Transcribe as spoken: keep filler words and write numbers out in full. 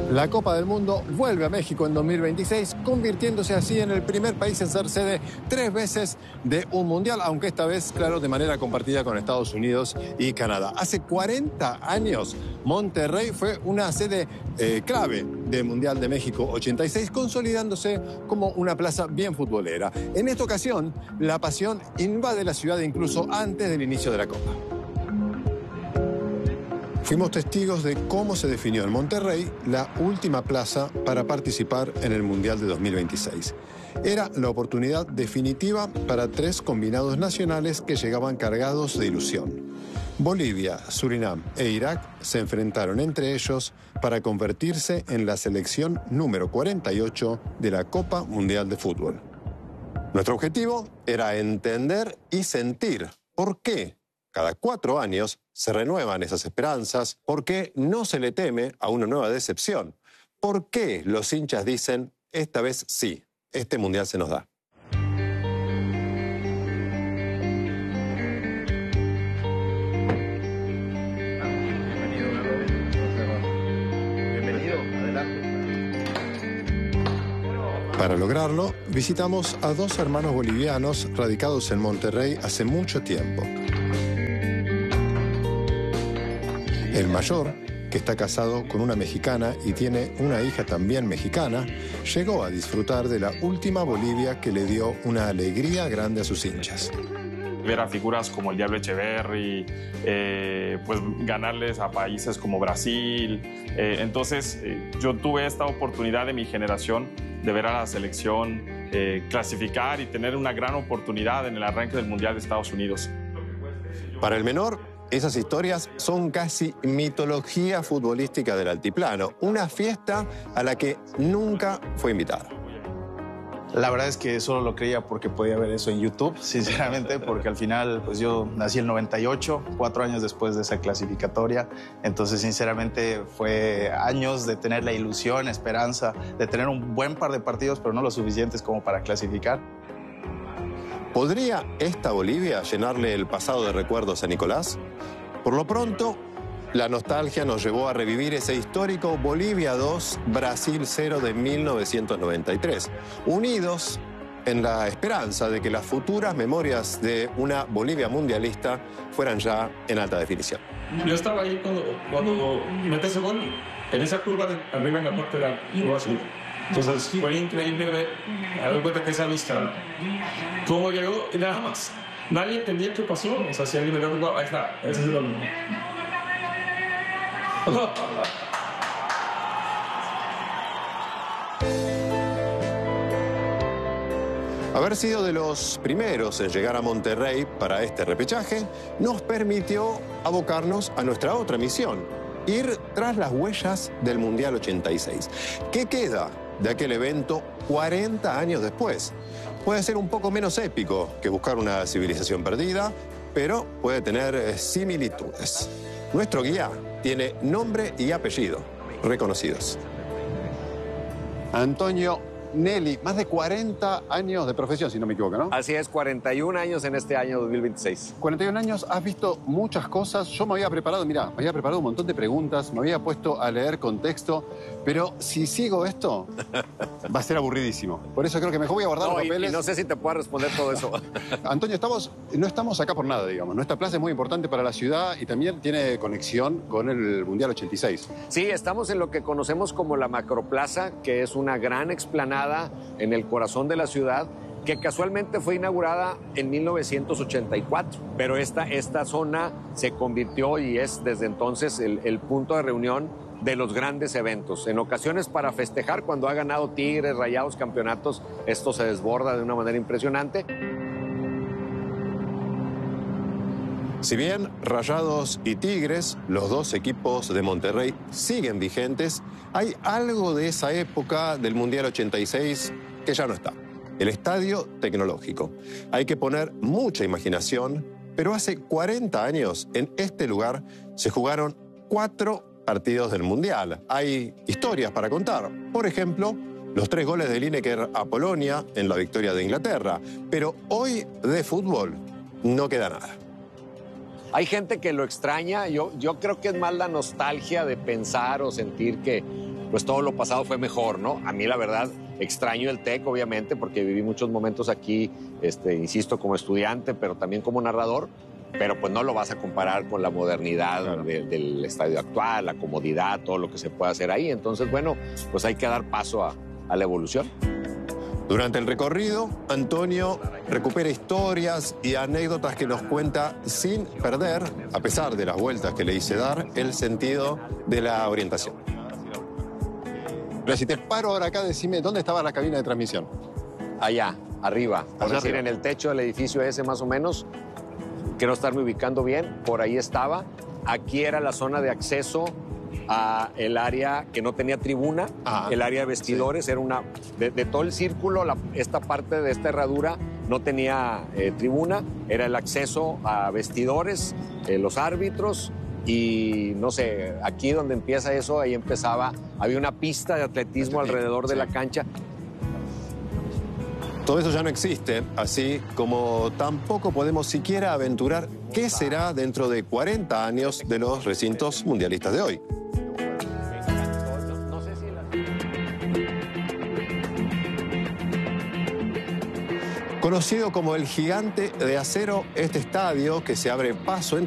La Copa del Mundo vuelve a México en dos mil veintiséis, convirtiéndose así en el primer país en ser sede tres veces de un mundial, aunque esta vez, claro, de manera compartida con Estados Unidos y Canadá. Hace cuarenta años, Monterrey fue una sede eh, clave del Mundial de México ochenta y seis, consolidándose como una plaza bien futbolera. En esta ocasión, la pasión invade la ciudad incluso antes del inicio de la Copa. Fuimos testigos de cómo se definió en Monterrey la última plaza para participar en el Mundial de dos mil veintiséis. Era la oportunidad definitiva para tres combinados nacionales que llegaban cargados de ilusión. Bolivia, Surinam e Irak se enfrentaron entre ellos para convertirse en la selección número cuarenta y ocho de la Copa Mundial de Fútbol. Nuestro objetivo era entender y sentir por qué cada cuatro años se renuevan esas esperanzas, por qué no se le teme a una nueva decepción, por qué los hinchas dicen, esta vez sí, este mundial se nos da. Para lograrlo, visitamos a dos hermanos bolivianos radicados en Monterrey hace mucho tiempo. El mayor, que está casado con una mexicana y tiene una hija también mexicana, llegó a disfrutar de la última Bolivia que le dio una alegría grande a sus hinchas. Ver a figuras como el Diablo Echeverri, eh, pues ganarles a países como Brasil. Eh, entonces, eh, yo tuve esta oportunidad de mi generación de ver a la selección eh, clasificar y tener una gran oportunidad en el arranque del Mundial de Estados Unidos. Para el menor, esas historias son casi mitología futbolística del altiplano, una fiesta a la que nunca fue invitada. La verdad es que solo lo creía porque podía ver eso en YouTube, sinceramente, porque al final pues yo nací en el noventa y ocho, cuatro años después de esa clasificatoria, entonces sinceramente fue años de tener la ilusión, esperanza, de tener un buen par de partidos, pero no lo suficientes como para clasificar. ¿Podría esta Bolivia llenarle el pasado de recuerdos a Nicolás? Por lo pronto, la nostalgia nos llevó a revivir ese histórico Bolivia dos, Brasil cero de mil novecientos noventa y tres, unidos en la esperanza de que las futuras memorias de una Bolivia mundialista fueran ya en alta definición. Yo estaba ahí cuando, cuando metí ese gol, en esa curva de arriba en la parte de la azul. Entonces fue increíble ver, a ver cuenta que esa vista, cómo llegó y nada más. Nadie entendía qué pasó, o sea, si alguien me dio, ahí está, ese es el gol. Haber sido de los primeros en llegar a Monterrey para este repechaje nos permitió abocarnos a nuestra otra misión, ir tras las huellas del Mundial ochenta y seis. ¿Qué queda de aquel evento cuarenta años después? Puede ser un poco menos épico que buscar una civilización perdida, pero puede tener similitudes. Nuestro guía tiene nombre y apellido reconocidos. Antonio Nelly, más de cuarenta años de profesión, si no me equivoco, ¿no? Así es, cuarenta y un años en este año dos mil veintiséis. cuarenta y un años, has visto muchas cosas. Yo me había preparado, mira, me había preparado un montón de preguntas, me había puesto a leer contexto, pero si sigo esto, va a ser aburridísimo. Por eso creo que mejor voy a guardar no, los papeles. Y, y no sé si te puedo responder todo eso. Antonio, estamos, no estamos acá por nada, digamos. Nuestra plaza es muy importante para la ciudad y también tiene conexión con el Mundial ochenta y seis. Sí, estamos en lo que conocemos como la Macroplaza, que es una gran explanada en el corazón de la ciudad, que casualmente fue inaugurada en mil novecientos ochenta y cuatro, pero esta, esta zona se convirtió y es desde entonces el, el punto de reunión de los grandes eventos. En ocasiones para festejar, cuando ha ganado Tigres, Rayados, campeonatos, esto se desborda de una manera impresionante. Si bien Rayados y Tigres, los dos equipos de Monterrey, siguen vigentes, hay algo de esa época del Mundial ochenta y seis que ya no está. El estadio tecnológico. Hay que poner mucha imaginación, pero hace cuarenta años en este lugar se jugaron cuatro partidos del Mundial. Hay historias para contar. Por ejemplo, los tres goles de Lineker a Polonia en la victoria de Inglaterra. Pero hoy de fútbol no queda nada. Hay gente que lo extraña. Yo, yo creo que es más la nostalgia de pensar o sentir que pues todo lo pasado fue mejor, ¿no? A mí la verdad extraño el TEC, obviamente, porque viví muchos momentos aquí, este, insisto, como estudiante, pero también como narrador, pero pues no lo vas a comparar con la modernidad claro. de, del estadio actual, la comodidad, todo lo que se puede hacer ahí. Entonces, bueno, pues hay que dar paso a, a la evolución. Durante el recorrido, Antonio recupera historias y anécdotas que nos cuenta sin perder, a pesar de las vueltas que le hice dar, el sentido de la orientación. Pero si te paro ahora acá, decime, ¿dónde estaba la cabina de transmisión? Allá, arriba. Por Allá decir, arriba. En el techo del edificio ese más o menos. Quiero estarme ubicando bien. Por ahí estaba. Aquí era la zona de acceso a el área que no tenía tribuna, ah, el área de vestidores, sí. Era una, de, de todo el círculo, la, esta parte de esta herradura no tenía eh, tribuna, era el acceso a vestidores, eh, los árbitros y no sé, aquí donde empieza eso, ahí empezaba, había una pista de atletismo alrededor de sí. la cancha. Todo eso ya no existe, así como tampoco podemos siquiera aventurar qué será dentro de cuarenta años de los recintos mundialistas de hoy. Conocido como el Gigante de Acero, este estadio que se abre paso en